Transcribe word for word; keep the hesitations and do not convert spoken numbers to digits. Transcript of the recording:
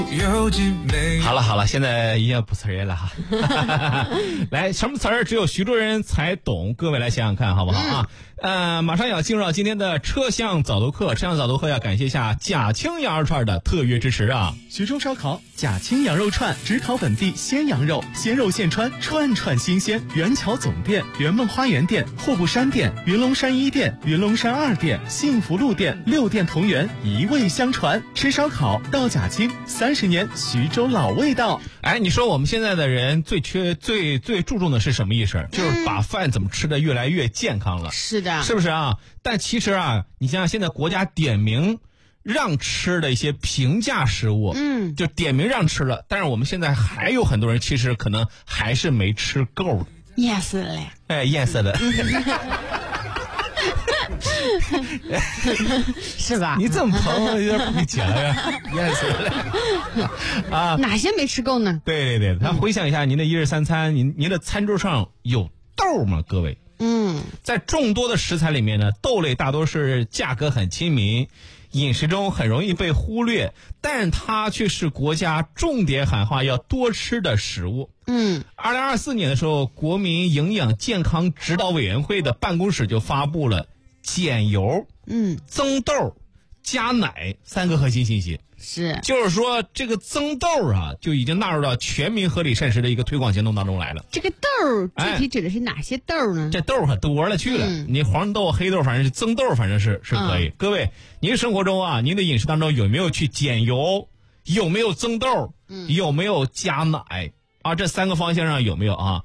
好了好了，现在已经不词儿了哈。来，什么词儿只有徐州人才懂？各位来想想看，好不好啊？嗯、呃，马上要进入到今天的车厢早读课，车厢早读课要感谢一下贾青羊肉串的特约支持啊！ 徐州烧烤贾青羊肉串，只烤本地鲜羊肉，鲜肉现穿，串串新鲜。元桥总店、圆梦花园店、户部山店、云龙山一店、云龙山二店、幸福路店，六店同源，一味相传。吃烧烤到贾青，三十年徐州老味道。 哎，你说我们现在的人最缺、最最注重的是什么意识？就是把饭怎么吃的越来越健康了。 是的， 是不是啊？但其实啊，你想想，现在国家点名让吃的一些平价食物， 嗯， 就点名让吃了，但是我们现在还有很多人其实可能还是没吃够的， 噎死了嘞！ 哎，噎死了。 是吧？ 你这么捧，有点不给钱了呀，噎死了啊！ 哪些没吃够呢？ 对对对，他回想一下您的一日三餐，您您的餐桌上有豆吗？各位， 嗯， 在众多的食材里面呢，豆类大多是价格很亲民，饮食中很容易被忽略，但它却是国家重点喊话要多吃的食物。 嗯， 二零二四年的时候，国民营养健康指导委员会的办公室就发布了减油、 嗯， 增豆、加奶三个核心信息。 是， 就是说这个增豆啊，就已经纳入到全民合理膳食的一个推广行动当中来了。 这个豆儿具体指的是哪些豆儿呢？ 这豆儿可多了去了， 嗯、 你黄豆、黑豆，反正是增豆，反正是是可以。 嗯、 各位，您生活中啊，您的饮食当中有没有去减油？有没有增豆？ 嗯、 有没有加奶？啊，这三个方向上有没有啊？